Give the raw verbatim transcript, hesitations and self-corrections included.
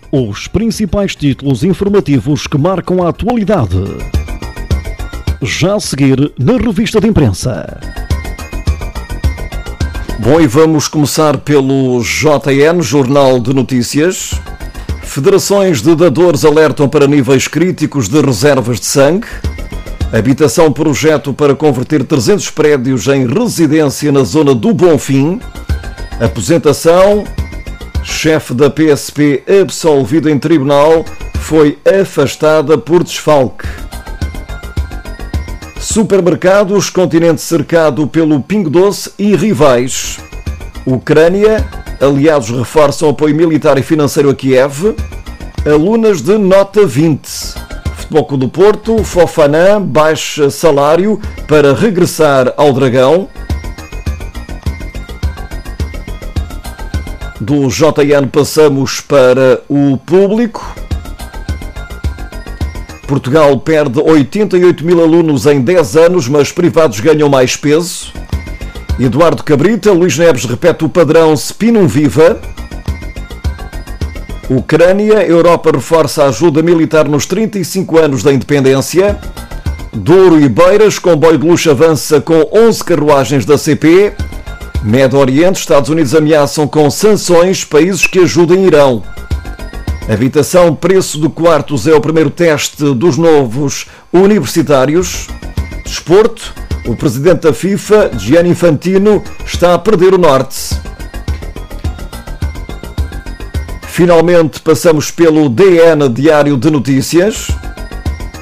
Os principais títulos informativos que marcam a atualidade. Já a seguir na revista de imprensa. Bom, e vamos começar pelo J N, Jornal de Notícias. Federações de dadores alertam para níveis críticos de reservas de sangue. Habitação projeto para converter trezentos prédios em residência na zona do Bonfim. Aposentação. Chefe da P S P absolvido em tribunal foi afastada por desfalque. Supermercados, continente cercado pelo Pingo Doce e rivais. Ucrânia, aliados reforçam apoio militar e financeiro a Kiev. Alunas de nota vinte. Futebol Clube do Porto, Fofana baixa salário para regressar ao Dragão. Do J N passamos para o Público. Portugal perde oitenta e oito mil alunos em dez anos, mas privados ganham mais peso. Eduardo Cabrita, Luís Neves repete o padrão Spinum Viva. Ucrânia, Europa reforça a ajuda militar nos trinta e cinco anos da independência. Douro e Beiras, comboio de luxo avança com onze carruagens da C P. Médio Oriente, Estados Unidos ameaçam com sanções países que ajudem Irão. Habitação, preço de quartos é o primeiro teste dos novos universitários. Desporto, o presidente da FIFA, Gianni Infantino, está a perder o norte. Finalmente passamos pelo D N, Diário de Notícias.